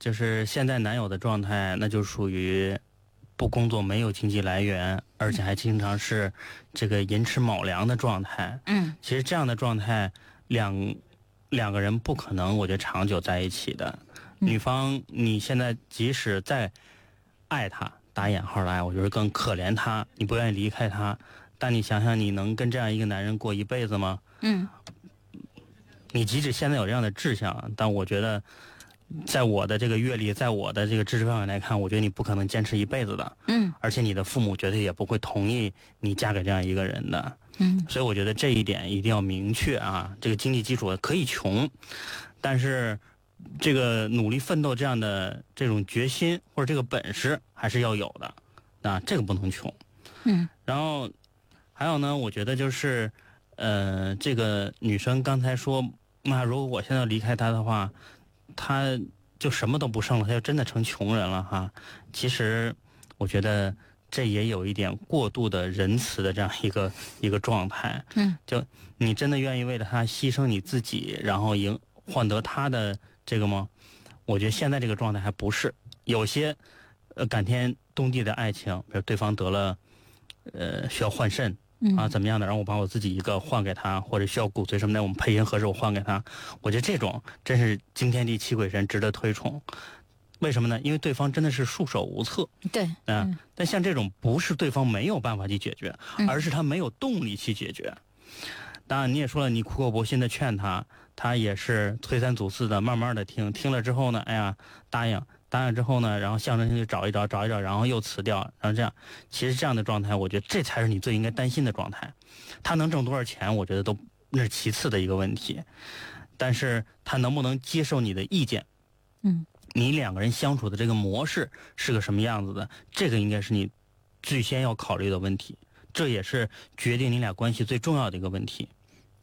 就是现在男友的状态，那就属于不工作、没有经济来源，而且还经常是这个寅吃卯粮的状态。其实这样的状态，两个人不可能，我觉得长久在一起的。女方，你现在即使再爱他，打引号的爱，我觉得更可怜他，你不愿意离开他，但你想想，你能跟这样一个男人过一辈子吗？你即使现在有这样的志向，但我觉得，在我的这个阅历，在我的这个知识范围来看，我觉得你不可能坚持一辈子的。而且你的父母绝对也不会同意你嫁给这样一个人的。所以我觉得这一点一定要明确啊，这个经济基础可以穷，但是这个努力奋斗这样的这种决心或者这个本事还是要有的啊，这个不能穷。然后还有呢，我觉得就是这个女生刚才说，那如果我现在离开他的话，他就什么都不剩了，他就真的成穷人了哈。其实我觉得这也有一点过度的仁慈的这样一个状态。就你真的愿意为了他牺牲你自己，然后换得他的这个吗？我觉得现在这个状态还不是。有些感天动地的爱情，比如对方得了需要换肾啊怎么样的，然后我把我自己一个换给他，或者需要骨髓什么的，我们配音合适我换给他。我觉得这种真是惊天地泣鬼神，值得推崇。为什么呢？因为对方真的是束手无策。 对， 但像这种不是对方没有办法去解决，而是他没有动力去解决。当然你也说了，你苦口婆心的劝他，他也是推三阻四的，慢慢的听了之后呢，哎呀答应之后呢，然后象征性就找一找，然后又辞掉，然后这样，其实这样的状态，我觉得这才是你最应该担心的状态。他能挣多少钱，我觉得那是其次的一个问题，但是他能不能接受你的意见，你两个人相处的这个模式是个什么样子的，这个应该是你最先要考虑的问题，这也是决定你俩关系最重要的一个问题。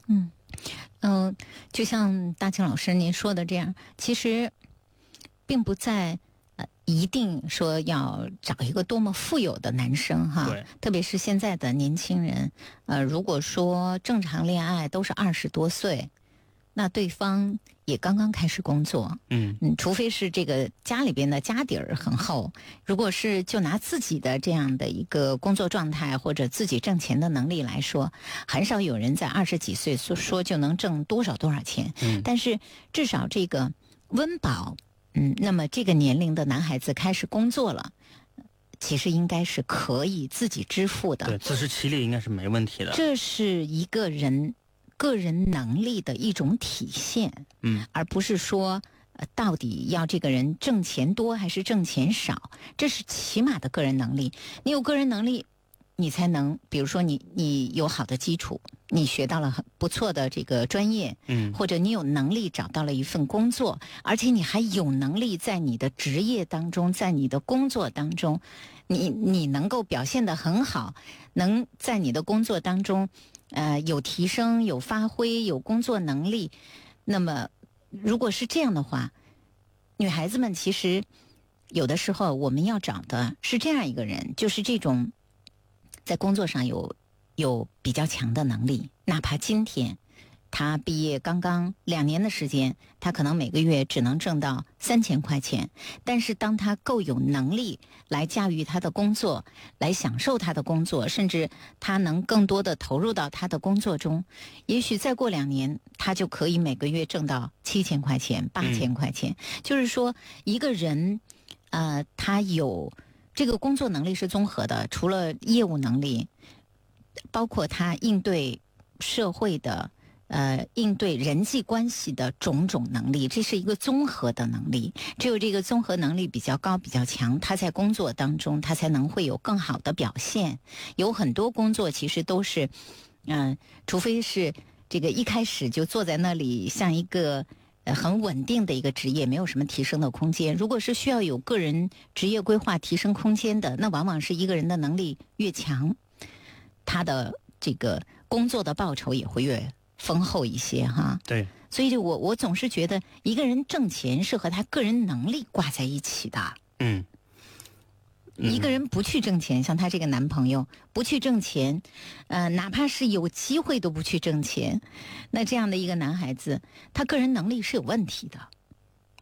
就像大庆老师您说的这样，其实并不在一定说要找一个多么富有的男生哈，特别是现在的年轻人，如果说正常恋爱都是20多岁，那对方也刚刚开始工作，除非是这个家里边的家底儿很厚，如果是就拿自己的这样的一个工作状态或者自己挣钱的能力来说，很少有人在20几岁说就能挣多少钱。但是至少这个温饱，那么这个年龄的男孩子开始工作了，其实应该是可以自己支付的。 对，自食其力应该是没问题的。 这是一个人个人能力的一种体现，而不是说到底要这个人挣钱多还是挣钱少，这是起码的个人能力。你有个人能力，你才能，比如说你有好的基础，你学到了很不错的这个专业，或者你有能力找到了一份工作，而且你还有能力在你的职业当中，在你的工作当中，你能够表现得很好，能在你的工作当中有提升、有发挥、有工作能力。那么如果是这样的话，女孩子们其实有的时候我们要找的是这样一个人，就是这种在工作上有比较强的能力，哪怕今天他毕业刚刚2年的时间，他可能每个月只能挣到3000块钱，但是当他够有能力来驾驭他的工作，来享受他的工作，甚至他能更多的投入到他的工作中，也许再过2年他就可以每个月挣到7000块钱、8000块钱。就是说一个人他有这个工作能力是综合的，除了业务能力，包括他应对社会的应对人际关系的种种能力，这是一个综合的能力。只有这个综合能力比较高、比较强，他在工作当中他才能会有更好的表现。有很多工作其实都是除非是这个一开始就坐在那里像一个很稳定的一个职业，没有什么提升的空间。如果是需要有个人职业规划提升空间的，那往往是一个人的能力越强，他的这个工作的报酬也会越丰厚一些哈。 对， 所以我总是觉得一个人挣钱是和他个人能力挂在一起的。一个人不去挣钱，像她这个男朋友不去挣钱，哪怕是有机会都不去挣钱，那这样的一个男孩子，他个人能力是有问题的。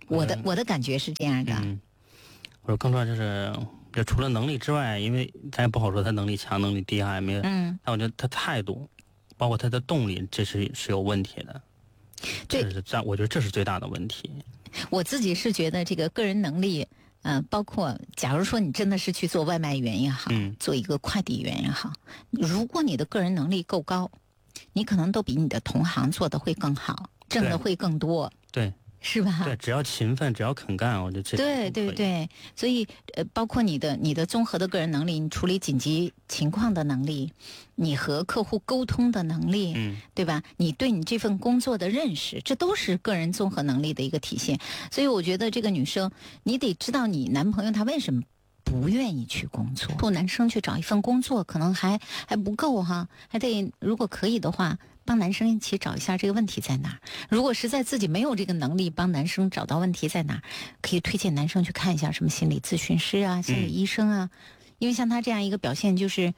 我的感觉是这样的。 我说更重要就是，就除了能力之外，因为咱也不好说他能力强、能力低还没有。但我觉得他态度，包括他的动力，这是有问题的。 对， 我觉得这是最大的问题。 我自己是觉得这个个人能力，包括假如说你真的是去做外卖员也好，做一个快递员也好，如果你的个人能力够高，你可能都比你的同行做的会更好，挣的会更多。 对。 是吧？ 对，只要勤奋，只要肯干，我觉得这对，所以包括你的综合的个人能力，你处理紧急情况的能力，你和客户沟通的能力，对吧？你对你这份工作的认识，这都是个人综合能力的一个体现。所以我觉得这个女生，你得知道你男朋友他为什么不愿意去工作。不，男生去找一份工作可能还不够哈，还得如果可以的话，帮男生一起找一下这个问题在哪儿。如果实在自己没有这个能力帮男生找到问题在哪儿，可以推荐男生去看一下什么心理咨询师啊、心理医生啊。因为像他这样一个表现，就是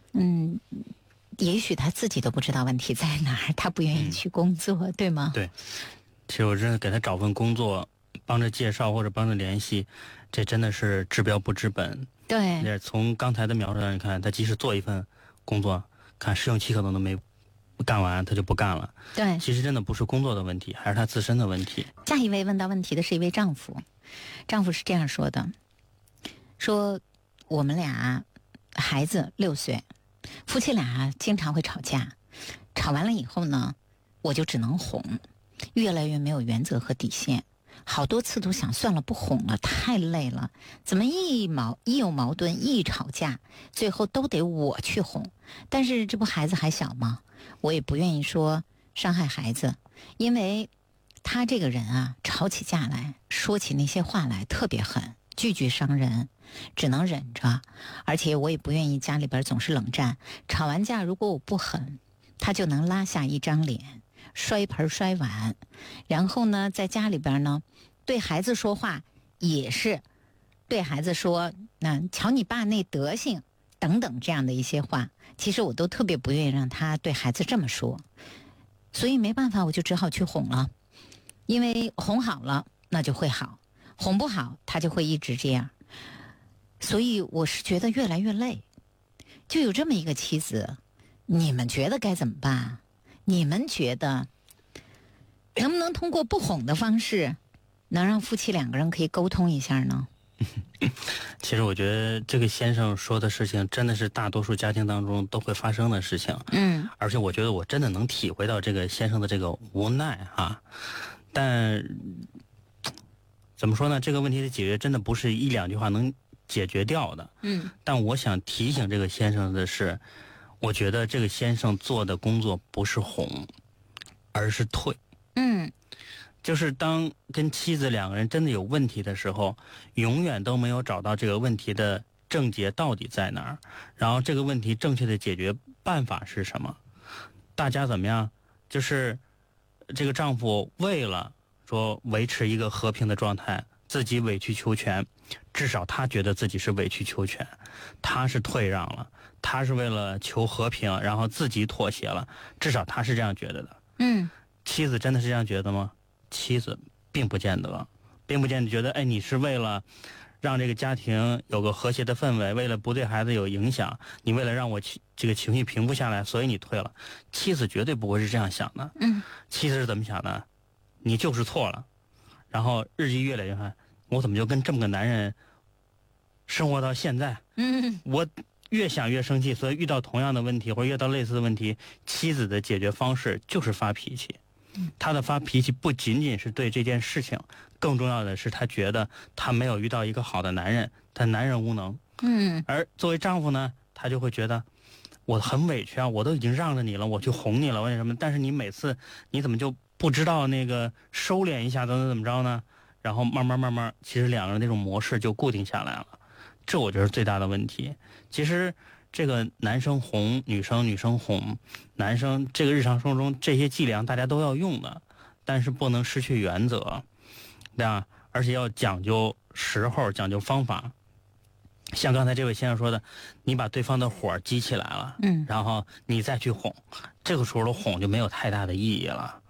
也许他自己都不知道问题在哪儿，他不愿意去工作，对吗？ 对，其实我真的给他找份工作，帮着介绍或者帮着联系，这真的是治标不治本。 对， 从刚才的描述上你看，他即使做一份工作，看试用期可能都没干完，他就不干了。 对， 其实真的不是工作的问题，还是他自身的问题。 下一位问到问题的是一位丈夫，丈夫是这样说的：说我们俩孩子6岁，夫妻俩经常会吵架，吵完了以后呢，我就只能哄，越来越没有原则和底线。好多次都想算了，不哄了，太累了。怎么一有矛盾一吵架，最后都得我去哄。但是这不孩子还小吗？我也不愿意说伤害孩子，因为他这个人啊，吵起架来，说起那些话来特别狠，句句伤人，只能忍着。而且我也不愿意家里边总是冷战。吵完架如果我不狠，他就能拉下一张脸，摔盆摔碗。然后呢，在家里边呢，对孩子说话也是对孩子说，瞧你爸那德行等等这样的一些话，其实我都特别不愿意让他对孩子这么说。所以没办法，我就只好去哄了。因为哄好了那就会好，哄不好他就会一直这样。所以我是觉得越来越累。就有这么一个妻子，你们觉得该怎么办？你们觉得能不能通过不哄的方式，能让夫妻2个人可以沟通一下呢？ 其实我觉得这个先生说的事情真的是大多数家庭当中都会发生的事情。而且我觉得我真的能体会到这个先生的这个无奈啊。但怎么说呢，这个问题的解决真的不是1、2句话能解决掉的。但我想提醒这个先生的是，我觉得这个先生做的工作不是哄，而是退。就是当跟妻子2个人真的有问题的时候，永远都没有找到这个问题的症结到底在哪儿，然后这个问题正确的解决办法是什么。大家怎么样，就是这个丈夫为了说维持一个和平的状态，自己委曲求全，至少他觉得自己是委曲求全，他是退让了，他是为了求和平，然后自己妥协了，至少他是这样觉得的。妻子真的是这样觉得吗？妻子并不见得觉得，你是为了让这个家庭有个和谐的氛围，为了不对孩子有影响，你为了让我这个情绪平复下来，所以你退了。妻子绝对不会是这样想的。妻子是怎么想的？你就是错了，然后日积月累，看我怎么就跟这么个男人生活到现在。我越想越生气，所以遇到同样的问题或者遇到类似的问题，妻子的解决方式就是发脾气。他的发脾气不仅仅是对这件事情，更重要的是他觉得他没有遇到一个好的男人，他男人无能。而作为丈夫呢，他就会觉得我很委屈啊，我都已经让着你了，我去哄你了，为什么？但是你每次你怎么就不知道那个收敛一下，怎么着呢？然后慢慢，其实2个人那种模式就固定下来了。这我觉得是最大的问题。其实这个男生哄女生，女生哄男生，这个日常生活中这些伎俩大家都要用的，但是不能失去原则，对吧？而且要讲究时候，讲究方法。像刚才这位先生说的，你把对方的火激起来了，然后你再去哄，这个时候的哄就没有太大的意义了，对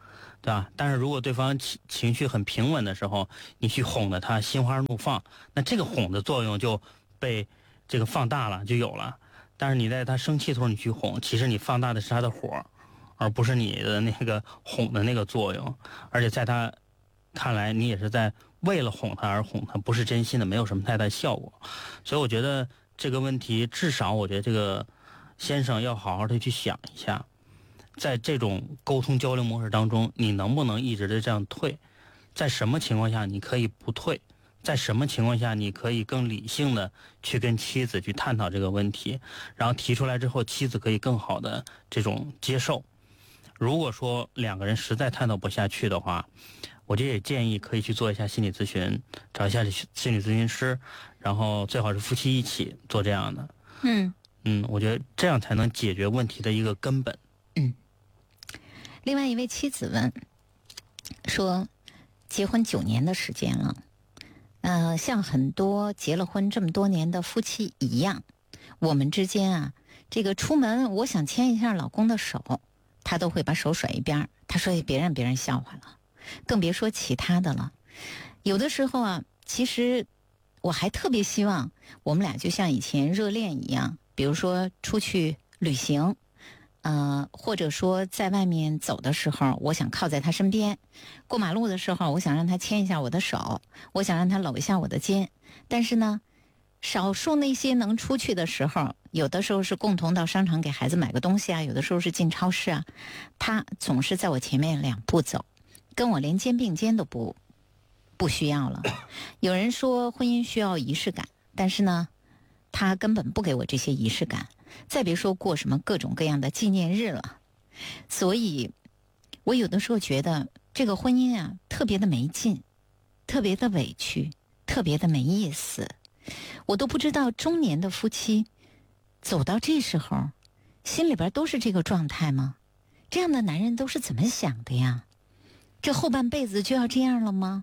对吧？但是如果对方情绪很平稳的时候，你去哄着他心花怒放，那这个哄的作用就被这个放大了，就有了。但是你在他生气的时候你去哄，其实你放大的是他的火，而不是你的那个哄的那个作用。而且在他看来，你也是在为了哄他而哄他，不是真心的，没有什么太大效果。所以我觉得这个问题，至少我觉得这个先生要好好的去想一下。在这种沟通交流模式当中，你能不能一直的这样退？在什么情况下你可以不退？在什么情况下你可以更理性的去跟妻子去探讨这个问题？然后提出来之后，妻子可以更好的这种接受。如果说两个人实在探讨不下去的话，我就也建议可以去做一下心理咨询，找一下心理咨询师，然后最好是夫妻一起做这样的。我觉得这样才能解决问题的一个根本。 另外一位妻子问说，结婚9年的时间了，像很多结了婚这么多年的夫妻一样，我们之间啊，这个出门我想牵一下老公的手，他都会把手甩一边，他说别让别人笑话了，更别说其他的了。有的时候啊，其实我还特别希望我们俩就像以前热恋一样，比如说出去旅行，或者说在外面走的时候，我想靠在他身边；过马路的时候，我想让他牵一下我的手，我想让他搂一下我的肩。但是呢，少数那些能出去的时候，有的时候是共同到商场给孩子买个东西啊，有的时候是进超市啊，他总是在我前面2步走，跟我连肩并肩都不需要了。有人说婚姻需要仪式感，但是呢，他根本不给我这些仪式感。再别说过什么各种各样的纪念日了。所以我有的时候觉得这个婚姻啊，特别的没劲，特别的委屈，特别的没意思。我都不知道中年的夫妻走到这时候心里边都是这个状态吗？这样的男人都是怎么想的呀？这后半辈子就要这样了吗？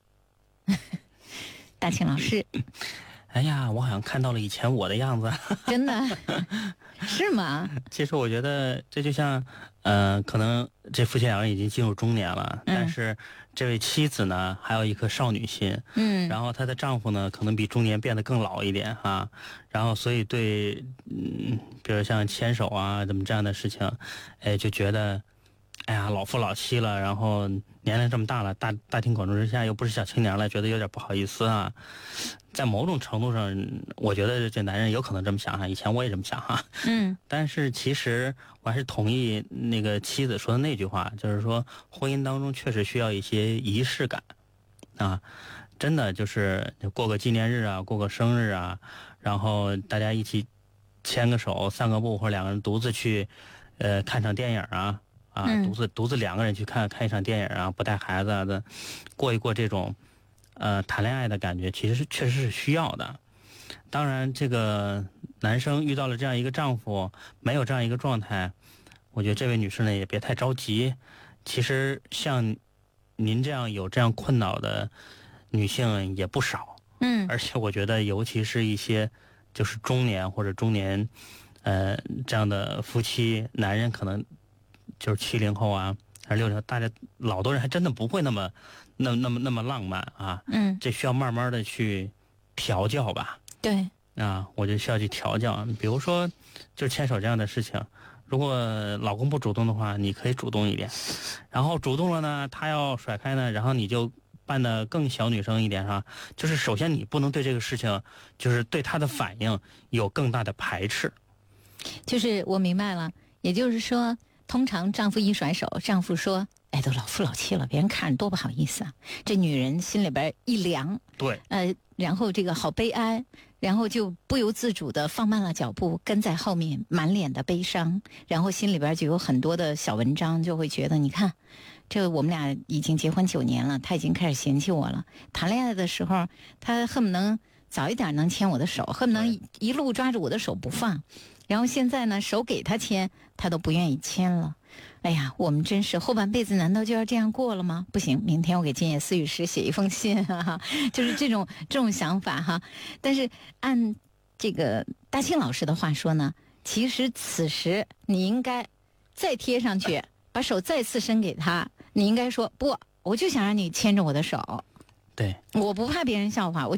大庆老师。 哎呀，我好像看到了以前我的样子。 真的是吗？ 其实我觉得这就像可能这夫妻两人已经进入中年了，但是这位妻子呢还有一颗少女心，然后她的丈夫呢可能比中年变得更老一点啊，然后所以对比如像牵手啊怎么这样的事情，就觉得哎呀老夫老妻了，然后年龄这么大了，大庭广众之下又不是小青年了，觉得有点不好意思啊。在某种程度上，我觉得这男人有可能这么想哈，以前我也这么想哈。但是其实我还是同意那个妻子说的那句话，就是说婚姻当中确实需要一些仪式感啊，真的就是过个纪念日啊，过个生日啊，然后大家一起牵个手、散个步，或者2个人独自去看场电影啊，独自2个人去看一场电影啊，不带孩子啊的，过一过这种谈恋爱的感觉，其实确实是需要的。当然这个男生遇到了这样一个丈夫，没有这样一个状态，我觉得这位女士呢也别太着急。其实像您这样有这样困扰的女性也不少，而且我觉得尤其是一些就是中年或者中年这样的夫妻，男人可能就是70后啊还是60后，大家老多人还真的不会那么浪漫啊。这需要慢慢的去调教吧。 对啊，我就需要去调教。比如说就是牵手这样的事情，如果老公不主动的话，你可以主动一点，然后主动了呢，他要甩开呢，然后你就扮得更小女生一点哈。就是首先你不能对这个事情，就是对他的反应有更大的排斥。 就是我明白了，也就是说，通常丈夫一甩手，丈夫说哎，都老夫老妻了，别人看着多不好意思啊。这女人心里边一凉， 对， 然后这个好悲哀，然后就不由自主的放慢了脚步，跟在后面，满脸的悲伤，然后心里边就有很多的小文章，就会觉得你看，这我们俩已经结婚9年了，他已经开始嫌弃我了。谈恋爱的时候，他恨不能早一点能牵我的手，恨不能一路抓着我的手不放。然后现在呢，手给他牵，他都不愿意牵了。哎呀，我们真是后半辈子难道就要这样过了吗？不行，明天我给今夜思雨师写一封信哈，就是这种想法哈。但是按这个大庆老师的话说呢，其实此时你应该再贴上去，把手再次伸给他， 你应该说不，我就想让你牵着我的手。 对， 我不怕别人笑话，我